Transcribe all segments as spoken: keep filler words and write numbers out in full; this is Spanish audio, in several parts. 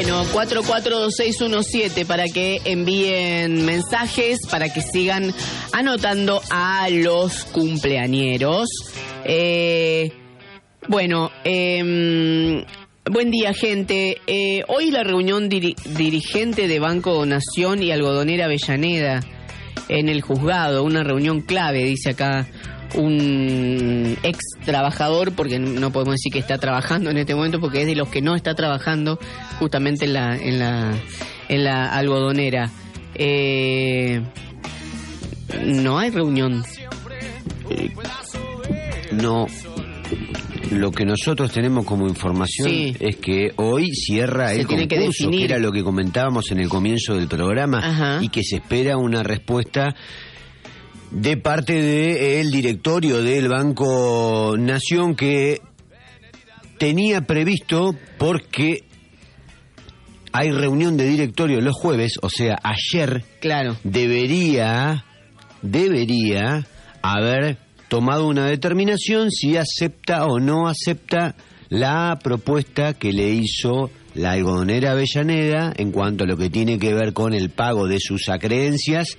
Bueno, cuatro cuatro dos seis uno siete para que envíen mensajes, para que sigan anotando a los cumpleañeros. Eh, bueno, eh, buen día, gente. Eh, hoy la reunión diri- dirigente de Banco Nación y Algodonera Avellaneda en el juzgado, una reunión clave, dice acá un ex trabajador, porque no podemos decir que está trabajando en este momento, porque es de los que no está trabajando justamente en la en la en la algodonera. Eh, no hay reunión. Eh, no. Lo que nosotros tenemos como información Sí. es que hoy cierra Se el tiene que concurso, que, definir. era lo que comentábamos en el comienzo del programa. Ajá. Y que se espera una respuesta de parte del directorio del Banco Nación, que tenía previsto, porque hay reunión de directorio los jueves, o sea, ayer Claro. debería, debería haber tomado una determinación si acepta o no acepta la propuesta que le hizo la algodonera Avellaneda en cuanto a lo que tiene que ver con el pago de sus acreencias,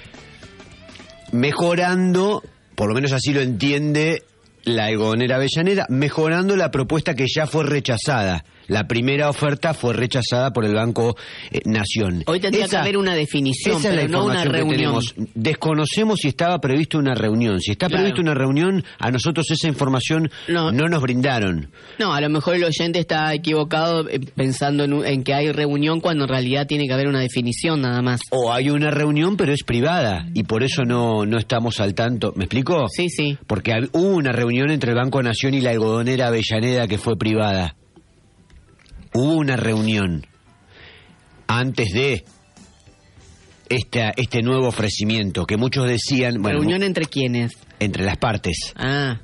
mejorando, por lo menos así lo entiende la algodonera Avellaneda, mejorando la propuesta que ya fue rechazada. La primera oferta fue rechazada por el Banco eh, Nación. Hoy tendría Esa- que haber una definición, esa es la pero no una información que reunión. tenemos. Desconocemos si estaba previsto una reunión. Si está Claro. prevista una reunión, a nosotros esa información No. no, nos brindaron. No, a lo mejor el oyente está equivocado eh, pensando en, un- en que hay reunión cuando en realidad tiene que haber una definición nada más. O hay una reunión, pero es privada, y por eso no, no estamos al tanto. ¿Me explico? Sí, sí. Porque hab- hubo una reunión entre el Banco Nación y la algodonera Avellaneda que fue privada. Hubo una reunión antes de esta, este nuevo ofrecimiento, que muchos decían, bueno, ¿Reunión entre quiénes? entre las partes. Ah,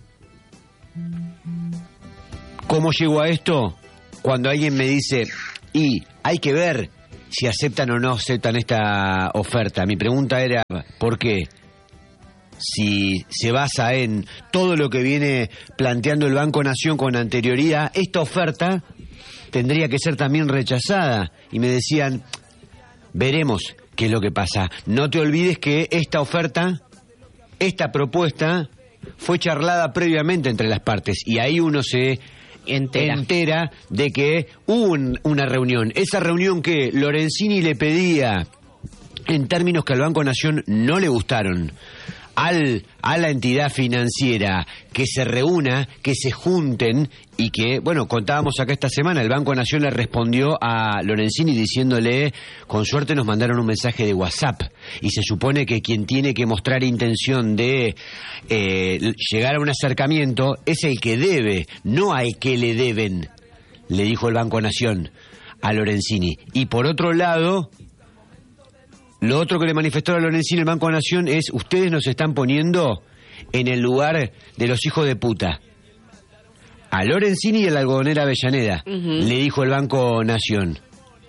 ¿Cómo llegó a esto? Cuando alguien me dice, y hay que ver si aceptan o no aceptan esta oferta. Mi pregunta era, ¿por qué? Si se basa en todo lo que viene planteando el Banco Nación con anterioridad, esta oferta tendría que ser también rechazada. Y me decían, veremos qué es lo que pasa. No te olvides que esta oferta, esta propuesta, fue charlada previamente entre las partes. Y ahí uno se entera. entera de que hubo un- una reunión. Esa reunión que Lorenzini le pedía en términos que al Banco Nación no le gustaron, al a la entidad financiera que se reúna, que se junten, y que, bueno, contábamos acá esta semana, el Banco Nación le respondió a Lorenzini diciéndole, con suerte nos mandaron un mensaje de WhatsApp, y se supone que quien tiene que mostrar intención de eh, llegar a un acercamiento es el que debe, no al que le deben, le dijo el Banco Nación a Lorenzini. Y por otro lado, lo otro que le manifestó a Lorenzini el Banco Nación es, ustedes nos están poniendo en el lugar de los hijos de puta. A Lorenzini y a la algodonera Avellaneda, Ujú. le dijo el Banco Nación.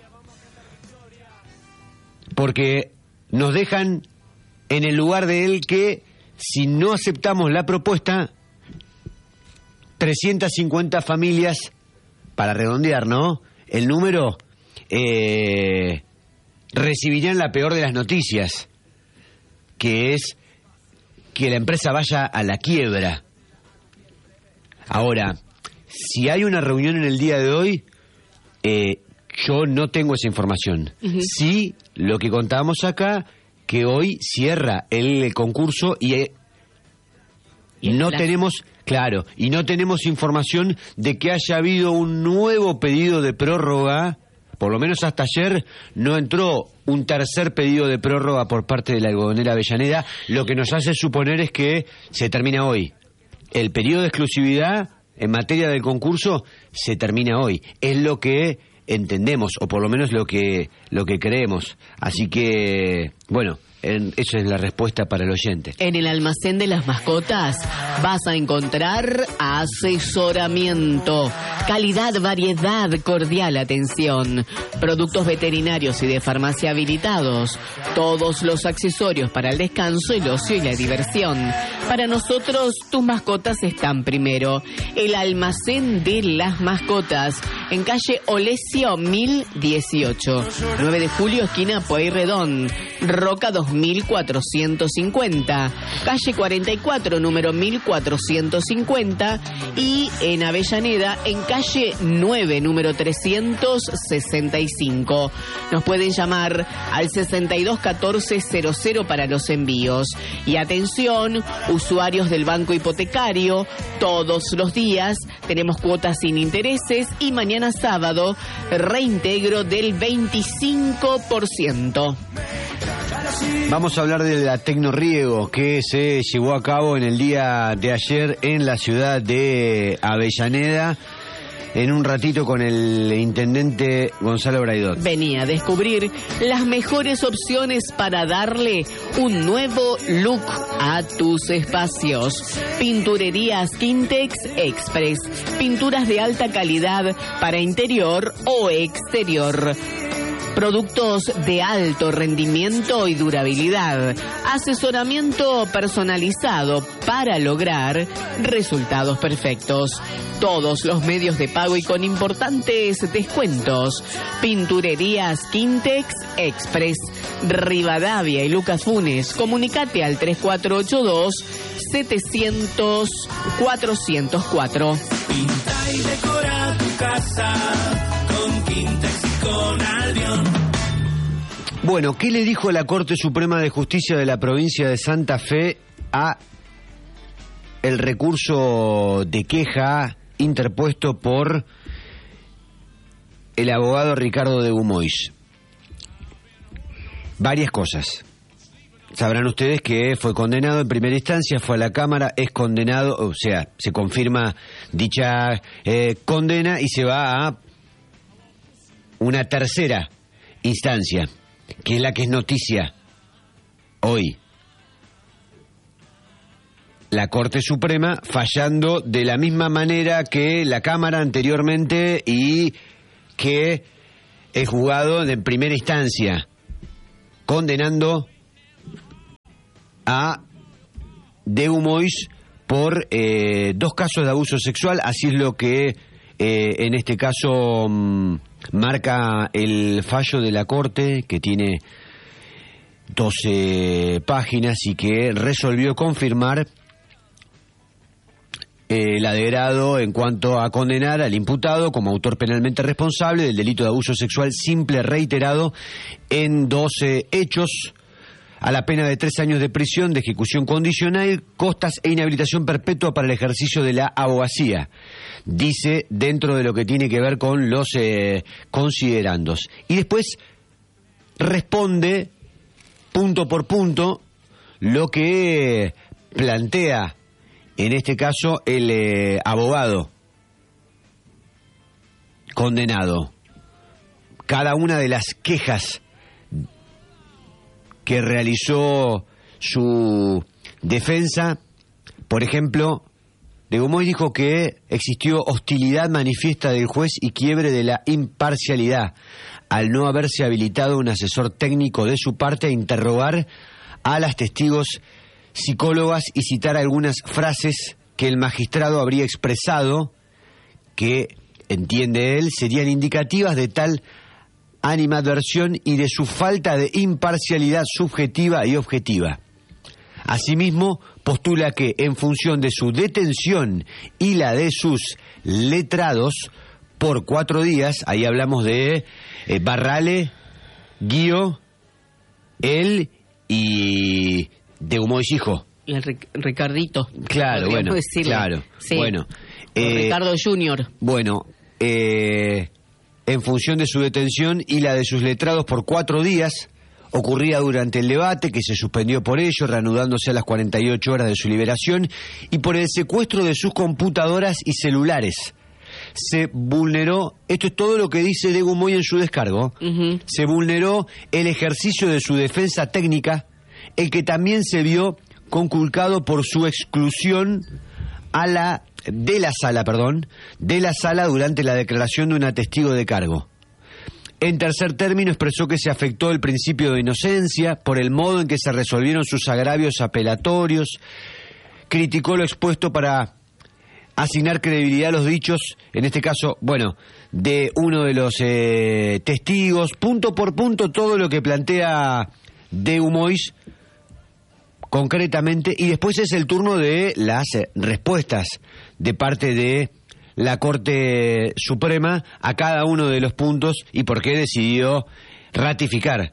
Porque nos dejan en el lugar de él que, si no aceptamos la propuesta, trescientas cincuenta familias, para redondear, ¿no? El número, eh, recibirían la peor de las noticias, que es que la empresa vaya a la quiebra. Ahora, si hay una reunión en el día de hoy, eh, yo no tengo esa información. Ujú. Sí, lo que contábamos acá, que hoy cierra el, el concurso y, eh, Y el no plazo. tenemos, claro, y no tenemos información de que haya habido un nuevo pedido de prórroga. Por lo menos hasta ayer no entró un tercer pedido de prórroga por parte de la algodonera Avellaneda, lo que nos hace suponer es que se termina hoy. El periodo de exclusividad en materia del concurso se termina hoy. Es lo que entendemos, o por lo menos lo que, lo que creemos. Así que, bueno, En, eso es la respuesta para el oyente. En el almacén de las mascotas vas a encontrar asesoramiento, calidad, variedad, cordial atención, productos veterinarios y de farmacia habilitados, todos los accesorios para el descanso, el ocio y la diversión. Para nosotros, tus mascotas están primero. El almacén de las mascotas, en calle Olesio mil dieciocho, nueve de julio, esquina Pueyrredón, Roca dos mil cuatrocientos cincuenta, calle cuarenta y cuatro, número mil cuatrocientos cincuenta, y en Avellaneda, en calle nueve, número trescientos sesenta y cinco. Nos pueden llamar al sesenta y dos catorce cero cero para los envíos. Y atención, usuarios del banco hipotecario, todos los días tenemos cuotas sin intereses y mañana sábado reintegro del veinticinco por ciento. Vamos a hablar de la Tecnorriego que se llevó a cabo en el día de ayer en la ciudad de Avellaneda. En un ratito con el intendente Gonzalo Braidot. Venía a descubrir las mejores opciones para darle un nuevo look a tus espacios. Pinturerías Quintex Express. Pinturas de alta calidad para interior o exterior. Productos de alto rendimiento y durabilidad. Asesoramiento personalizado para lograr resultados perfectos. Todos los medios de pago y con importantes descuentos. Pinturerías Quintex Express. Rivadavia y Lucas Funes. Comunicate al tres cuatro ocho dos, setecientos, cuatrocientos cuatro. Pinta y decora tu casa con Quintex y con Albion. Bueno, ¿qué le dijo la Corte Suprema de Justicia de la provincia de Santa Fe a el recurso de queja interpuesto por el abogado Ricardo de Gumois? Varias cosas. Sabrán ustedes que fue condenado en primera instancia, fue a la Cámara, es condenado, o sea, se confirma dicha eh, condena y se va a una tercera instancia, que es la que es noticia hoy. La Corte Suprema fallando de la misma manera que la Cámara anteriormente y que el juzgado en primera instancia, condenando a De Gumois por eh, dos casos de abuso sexual. Así es lo que eh, en este caso mmm, marca el fallo de la Corte, que tiene doce páginas y que resolvió confirmar el agrado en cuanto a condenar al imputado como autor penalmente responsable del delito de abuso sexual simple reiterado en doce hechos, a la pena de tres años de prisión, de ejecución condicional, costas e inhabilitación perpetua para el ejercicio de la abogacía. Dice dentro de lo que tiene que ver con los eh, considerandos. Y después responde punto por punto lo que plantea en este caso el eh, abogado condenado. Cada una de las quejas que realizó su defensa, por ejemplo, De Gumois dijo que existió hostilidad manifiesta del juez y quiebre de la imparcialidad al no haberse habilitado un asesor técnico de su parte a interrogar a las testigos psicólogas y citar algunas frases que el magistrado habría expresado que, entiende él, serían indicativas de tal animadversión y de su falta de imparcialidad subjetiva y objetiva. Asimismo, postula que en función de su detención y la de sus letrados por cuatro días, ahí hablamos de eh, Barrale, Guío, él y De Gumois hijo. Y el Ric- Ricardito. Claro, bueno, decirle. claro, Sí. bueno. O Eh, Ricardo Junior. Bueno, eh, en función de su detención y la de sus letrados por cuatro días, ocurría durante el debate, que se suspendió por ello, reanudándose a las cuarenta y ocho horas de su liberación, y por el secuestro de sus computadoras y celulares. Se vulneró, esto es todo lo que dice De Gumois en su descargo, Uh-huh. se vulneró el ejercicio de su defensa técnica el que también se vio conculcado por su exclusión a la de la sala, perdón, de la sala durante la declaración de un testigo de cargo. En tercer término, expresó que se afectó el principio de inocencia por el modo en que se resolvieron sus agravios apelatorios. Criticó lo expuesto para asignar credibilidad a los dichos, en este caso, bueno, de uno de los eh, testigos, punto por punto, todo lo que plantea Dehumois concretamente, y después es el turno de las eh, respuestas de parte de la Corte Suprema a cada uno de los puntos y por qué decidió ratificar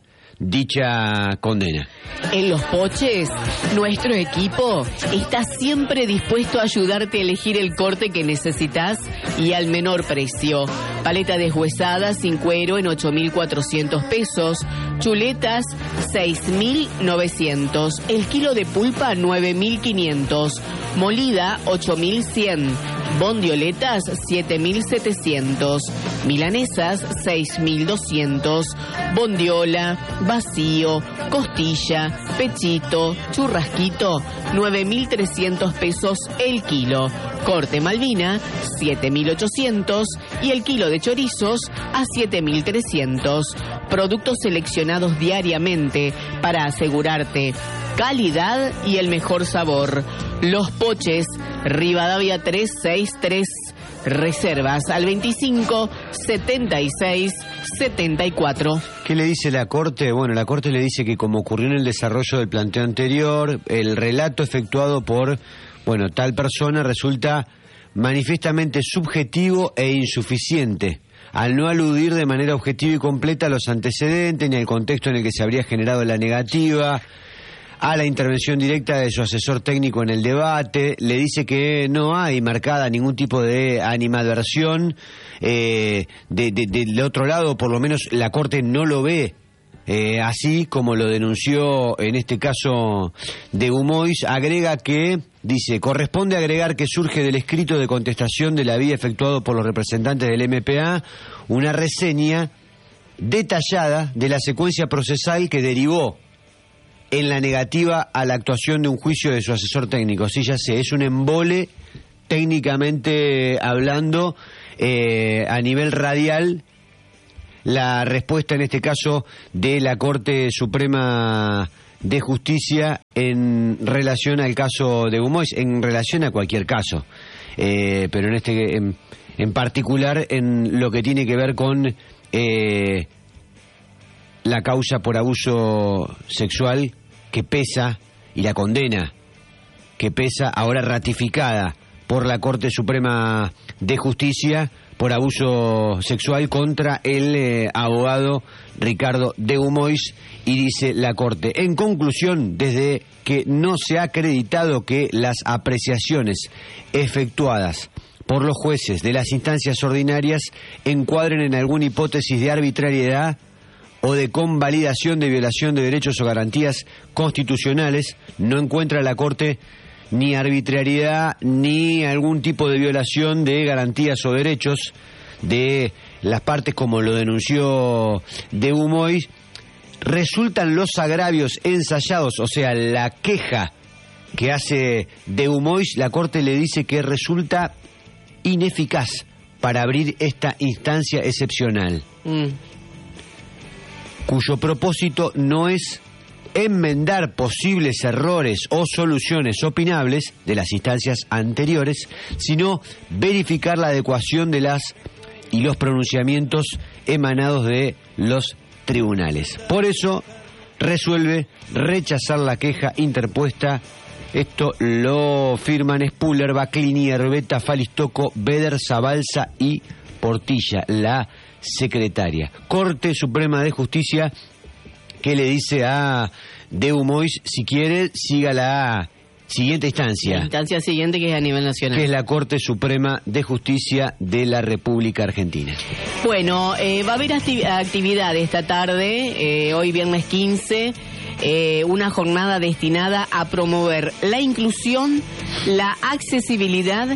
dicha condena. En Los Poches, nuestro equipo está siempre dispuesto a ayudarte a elegir el corte que necesitas y al menor precio. Paleta deshuesada sin cuero en ocho mil cuatrocientos pesos, chuletas seis mil novecientos, el kilo de pulpa nueve mil quinientos, molida ocho mil cien, bondioletas siete mil setecientos, milanesas seis mil doscientos, bondiola, vacío, costilla, pechito, churrasquito, nueve mil trescientos pesos el kilo, corte Malvina siete mil ochocientos y el kilo de chorizos a siete mil trescientos. Productos seleccionados diariamente para asegurarte calidad y el mejor sabor. Los Poches, Rivadavia trescientos sesenta y tres. Reservas al veinticinco setenta y seis setenta y cuatro. ¿Qué le dice la Corte? Bueno, la Corte le dice que como ocurrió en el desarrollo del planteo anterior, el relato efectuado por, bueno, tal persona resulta manifiestamente subjetivo e insuficiente, al no aludir de manera objetiva y completa a los antecedentes ni al contexto en el que se habría generado la negativa, a la intervención directa de su asesor técnico en el debate. Le dice que no hay marcada ningún tipo de animadversión. Eh, de, de, del otro lado, por lo menos la Corte no lo ve eh, así como lo denunció en este caso Dehumois. Agrega que, dice, corresponde agregar que surge del escrito de contestación de la vía efectuado por los representantes del M P A una reseña detallada de la secuencia procesal que derivó en la negativa a la actuación de un juicio de su asesor técnico. Sí, ya sé, es un embole técnicamente hablando eh, a nivel radial la respuesta en este caso de la Corte Suprema de Justicia en relación al caso de Dehumois, en relación a cualquier caso, eh, pero en este en, en particular en lo que tiene que ver con eh, la causa por abuso sexual que pesa, y la condena que pesa, ahora ratificada por la Corte Suprema de Justicia por abuso sexual contra el eh, abogado Ricardo Dehumois. Y dice la Corte, en conclusión, desde que no se ha acreditado que las apreciaciones efectuadas por los jueces de las instancias ordinarias encuadren en alguna hipótesis de arbitrariedad o de convalidación de violación de derechos o garantías constitucionales, no encuentra la Corte ni arbitrariedad ni algún tipo de violación de garantías o derechos de las partes, como lo denunció Dehumois. Resultan los agravios ensayados, o sea, la queja que hace Dehumois, la Corte le dice que resulta ineficaz para abrir esta instancia excepcional. Mm. Cuyo propósito no es enmendar posibles errores o soluciones opinables de las instancias anteriores, sino verificar la adecuación de las y los pronunciamientos emanados de los tribunales. Por eso resuelve rechazar la queja interpuesta. Esto lo firman Spuller, Baclini, Herbeta, Falistoco, Beder, Zabalza y Portilla, la secretaria. Corte Suprema de Justicia que le dice a Dehumois, si quiere, siga la siguiente instancia. La instancia siguiente, que es a nivel nacional. Que es la Corte Suprema de Justicia de la República Argentina. Bueno, eh, va a haber acti- actividad esta tarde, eh, hoy viernes quince, eh, una jornada destinada a promover la inclusión, la accesibilidad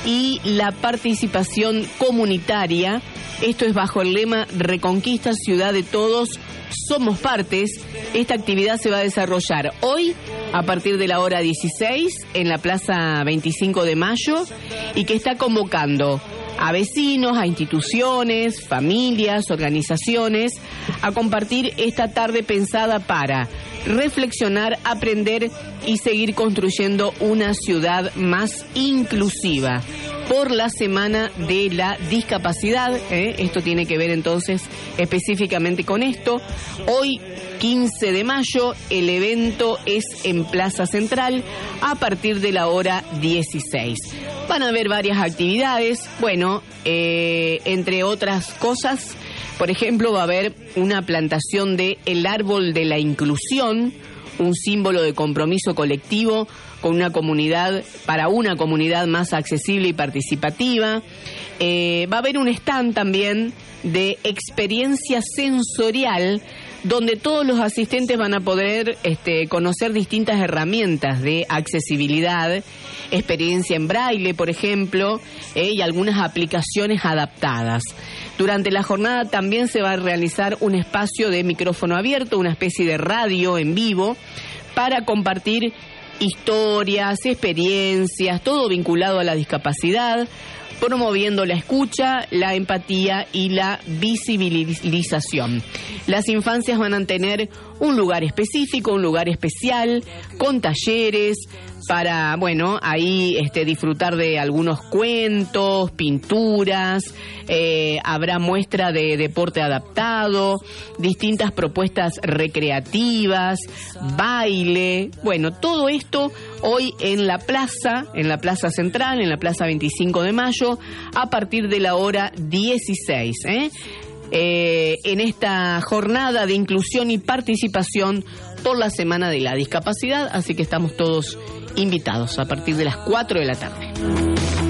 y la participación comunitaria. Esto es bajo el lema Reconquista Ciudad de Todos, Somos Partes. Esta actividad se va a desarrollar hoy a partir de la hora dieciséis en la Plaza veinticinco de Mayo y que está convocando a vecinos, a instituciones, familias, organizaciones, a compartir esta tarde pensada para reflexionar, aprender y seguir construyendo una ciudad más inclusiva por la Semana de la Discapacidad. ¿eh? Esto tiene que ver entonces específicamente con esto. Hoy, quince de mayo, el evento es en Plaza Central a partir de la hora dieciséis. Van a haber varias actividades, bueno, eh, entre otras cosas, por ejemplo, va a haber una plantación de el árbol de la inclusión, un símbolo de compromiso colectivo con una comunidad, para una comunidad más accesible y participativa. Eh, va a haber un stand también de experiencia sensorial, donde todos los asistentes van a poder este, conocer distintas herramientas de accesibilidad, experiencia en braille, por ejemplo, eh, y algunas aplicaciones adaptadas. Durante la jornada también se va a realizar un espacio de micrófono abierto, una especie de radio en vivo, para compartir historias, experiencias, todo vinculado a la discapacidad, promoviendo la escucha, la empatía y la visibilización. Las infancias van a tener un lugar específico, un lugar especial, con talleres para, bueno, ahí este, disfrutar de algunos cuentos, pinturas, eh, habrá muestra de deporte adaptado, distintas propuestas recreativas, baile, bueno, todo esto hoy en la plaza, en la Plaza Central, en la Plaza veinticinco de mayo, a partir de la hora dieciséis, ¿eh? Eh, en esta jornada de inclusión y participación por la Semana de la Discapacidad, así que estamos todos invitados a partir de las cuatro de la tarde.